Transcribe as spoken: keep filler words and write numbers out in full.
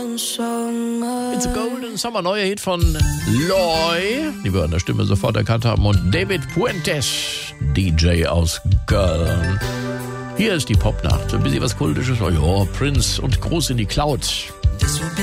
It's a Golden Summer, neuer Hit von Loy, die wir an der Stimme sofort erkannt haben, und David Puentes, D J aus Köln. Hier ist die Popnacht, ein bisschen was Kultisches, oh ja, Prince und Gruß in die Cloud.